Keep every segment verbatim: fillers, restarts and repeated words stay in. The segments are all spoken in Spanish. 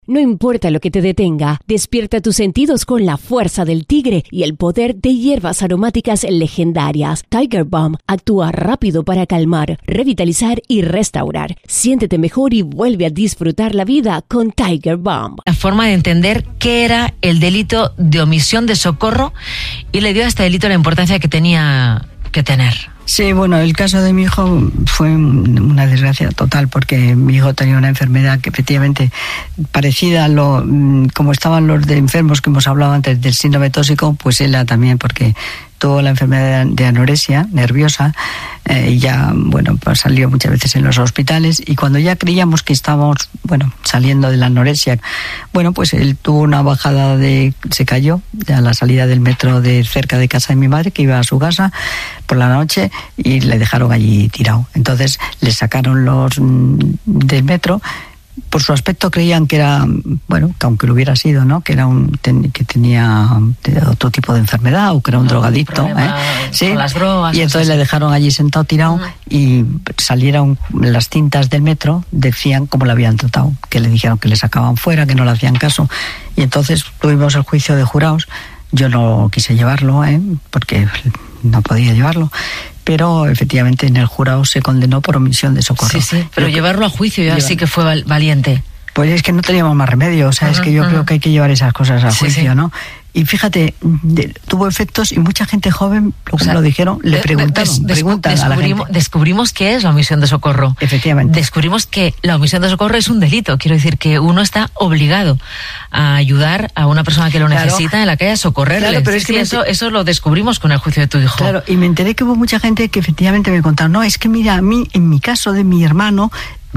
No importa lo que te detenga, despierta tus sentidos con la fuerza del tigre y el poder de hierbas aromáticas legendarias. Tiger Balm actúa rápido para calmar, revitalizar y restaurar. Siéntete mejor y vuelve a disfrutar la vida con Tiger Balm. La forma de entender qué era el delito de omisión de socorro y le dio a este delito la importancia que tenía que tener. Sí, bueno, el caso de mi hijo fue una desgracia total porque mi hijo tenía una enfermedad que efectivamente parecida a lo como estaban los de enfermos que hemos hablado antes del síndrome tóxico, pues él también, porque tuvo la enfermedad de anorexia nerviosa eh, y ya, bueno, pues salió muchas veces en los hospitales, y cuando ya creíamos que estábamos, bueno, saliendo de la anorexia, bueno, pues él tuvo una bajada de, se cayó a la salida del metro de cerca de casa de mi madre, que iba a su casa por la noche, y le dejaron allí tirado. Entonces le sacaron los mm, del metro. Por su aspecto creían que era, bueno, que aunque lo hubiera sido, ¿no? Que era un ten, que tenía otro tipo de enfermedad o que era un no, drogadicto, un ¿eh? Sí. Con las drogas. Y entonces le dejaron allí sentado tirado uh-huh. y salieron las cintas del metro, decían cómo le habían tratado, que le dijeron que le sacaban fuera, que no le hacían caso. Y entonces tuvimos el juicio de jurados. Yo no quise llevarlo, ¿eh? Porque no podía llevarlo. Pero efectivamente en el jurado se condenó por omisión de socorro. Sí, sí, pero Lo llevarlo a juicio ya sí que fue val- valiente. Pues es que no teníamos más remedio, o sea, uh-huh, es que yo uh-huh. creo que hay que llevar esas cosas a juicio, sí, sí. ¿no? Y fíjate, de, tuvo efectos y mucha gente joven, o sea, lo dijeron, le preguntaron, des, preguntan des, a la gente. Descubrimos qué es la omisión de socorro. Efectivamente. Descubrimos que la omisión de socorro es un delito, quiero decir que uno está obligado a ayudar a una persona que lo claro. necesita en la calle, a socorrerle. Claro, pero es sí, que eso, eso lo descubrimos con el juicio de tu hijo. Claro, y me enteré que hubo mucha gente que efectivamente me contaron, no, es que mira, a mí, en mi caso de mi hermano,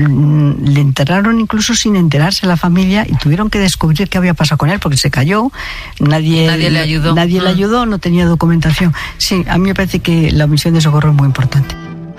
le enterraron incluso sin enterarse la familia y tuvieron que descubrir qué había pasado con él porque se cayó, nadie, nadie le ayudó, nadie ah. le ayudó, no tenía documentación. Sí, a mí me parece que la omisión de socorro es muy importante.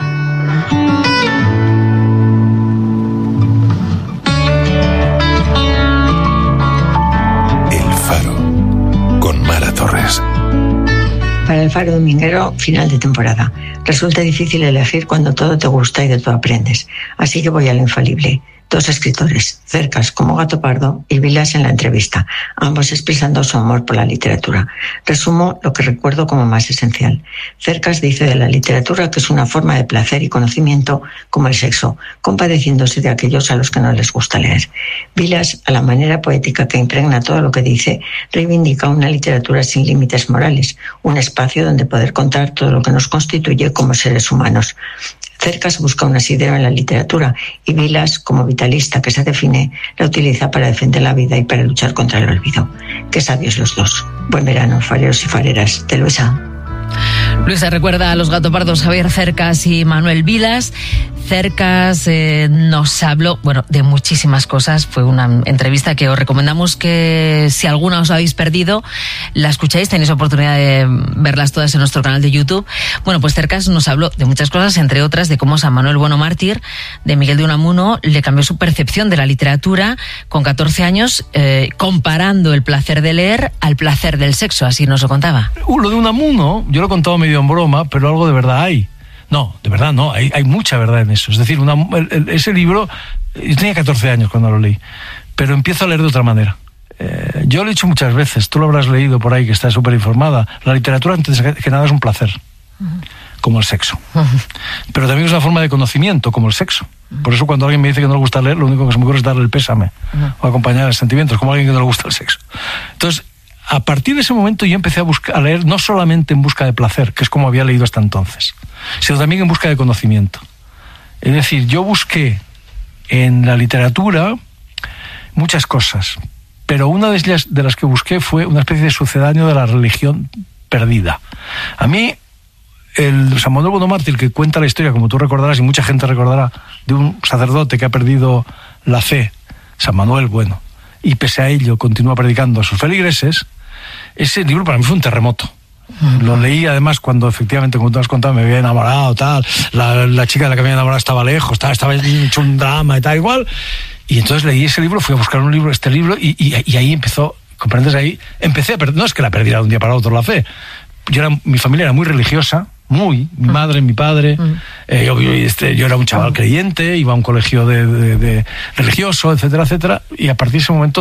El Faro, con Mara Torres. Para el Faro Dominguero, final de temporada. Resulta difícil elegir cuando todo te gusta y de todo aprendes. Así que voy a lo infalible. Dos escritores, Cercas como Gato Pardo y Vilas en la entrevista, ambos expresando su amor por la literatura. Resumo lo que recuerdo como más esencial. Cercas dice de la literatura que es una forma de placer y conocimiento como el sexo, compadeciéndose de aquellos a los que no les gusta leer. Vilas, a la manera poética que impregna todo lo que dice, reivindica una literatura sin límites morales, un espacio donde poder contar todo lo que nos constituye como seres humanos. Cercas busca un asidero en la literatura y Vilas, como vitalista que se define, la utiliza para defender la vida y para luchar contra el olvido. Que sabios los dos. Buen verano, fareros y fareras. De Luisa. Luisa recuerda a los gatopardos Javier Cercas y Manuel Vilas. Cercas eh, nos habló, bueno, de muchísimas cosas. Fue una entrevista que os recomendamos que si alguna os habéis perdido, la escucháis, tenéis oportunidad de verlas todas en nuestro canal de YouTube. Bueno, pues Cercas nos habló de muchas cosas, entre otras de cómo San Manuel Bueno Mártir, de Miguel de Unamuno, le cambió su percepción de la literatura con catorce años, eh, comparando el placer de leer al placer del sexo, así nos lo contaba. Uh, lo de Unamuno, yo lo he contado medio en broma, pero algo de verdad hay. No, de verdad no, hay, hay mucha verdad en eso. Es decir, una, el, el, ese libro, yo tenía catorce años cuando lo leí, pero empiezo a leer de otra manera. Eh, yo lo he dicho muchas veces, tú lo habrás leído por ahí, que estás súper informada. La literatura, antes que nada, es un placer, uh-huh. como el sexo. Uh-huh. Pero también es una forma de conocimiento, como el sexo. Uh-huh. Por eso cuando alguien me dice que no le gusta leer, lo único que se me ocurre es darle el pésame, uh-huh. o acompañar el sentimiento, es como alguien que no le gusta el sexo. Entonces, a partir de ese momento yo empecé a, buscar, a leer no solamente en busca de placer, que es como había leído hasta entonces, sino también en busca de conocimiento. Es decir, yo busqué en la literatura muchas cosas, pero una de ellas de las que busqué fue una especie de sucedáneo de la religión perdida. A mí, el San Manuel Bueno Mártir, que cuenta la historia, como tú recordarás y mucha gente recordará, de un sacerdote que ha perdido la fe, San Manuel Bueno, y pese a ello continúa predicando a sus feligreses, ese libro para mí fue un terremoto. Uh-huh. Lo leí además cuando efectivamente, como tú has contado, me había enamorado, tal, la, la chica de la que me había enamorado estaba lejos, tal, estaba hecho un drama y tal, igual, y entonces leí ese libro, fui a buscar un libro, este libro, y, y, y ahí empezó, ¿comprendes? Ahí empecé a perder, no es que la perdiera de un día para otro la fe, yo era, mi familia era muy religiosa, muy, mi madre, mi padre, uh-huh. eh, yo, este, yo era un chaval uh-huh. creyente, iba a un colegio de, de, de religioso, etcétera, etcétera, y a partir de ese momento